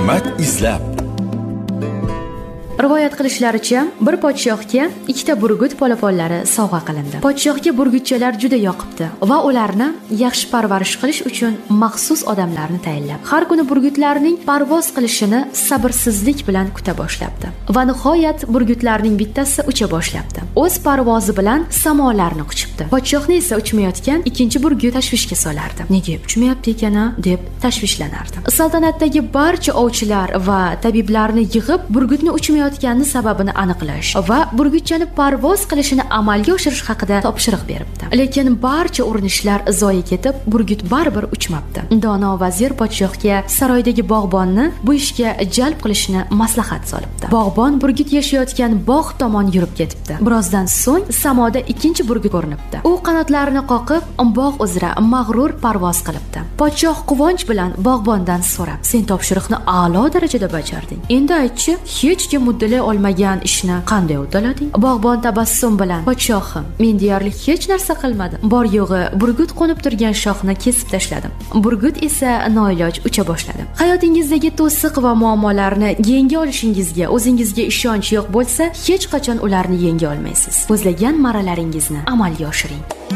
hikmat izlab. Rivoyat qilishlaricha, bir podshohga ikkita burgut polaponlari sovg'a qilindi. Podshohga burgutchalar juda yoqibdi va ularni yaxshi parvarish qilish uchun maxsus odamlarni tayinlab, har kuni burgutlarning parvoz qilishini sabrsizlik bilan kuta boshlabdi. Va nihoyat burgutlarning bittasi ucha boshlabdi. O'z parvozi bilan samolarni quchibdi. Podshohni esa uchmayotgan ikkinchi burgut tashvishga solardi. Nega uchmayapti ekan-a deb tashvishlanardi. Saltanatdagi barcha ovchilar va tabiblarni yig'ib burgutni uchmayotganini sababini aniqlash va burgutchani parvoz qilishini amalga oshirish haqida topshiriq beribdi. Lekin barcha urinishlar zoye ketib, burgut baribir uchmabdi. Dono vazir podshohga saroydagi bog'bonni bu ishga jalb qilishni maslahat solibdi. Bog'bon burgut yashayotgan bog' tomon yurib ketibdi. Birozdan so'ng samoda ikkinchi burgut ko'rinibdi. U qanotlarini qoqib, bog' uzra mag'rur parvoz qilibdi. Podshoh quvonch bilan bog'bondan so'rab, "Sen topshiriqni a'lo darajada bajarding. Endi aytchi, hech kim uddalay olmagan ishni qanday uddalading?" Bog'bon tabassum bilan, "Podshohim, men deyarli hech narsa qilmadim. Bor yo'g'i burgut qo'nib turgan shoxni kesib tashladim. Burgut esa noiloj ucha boshladi." Hayotingizdagi to'siq va muammolarni yenga olishingizga o'zingizga ishonch yo'q bo'lsa, hech qachon ularni yenga olmaysiz. Ko'zlagan marralaringizni amalga oshiring.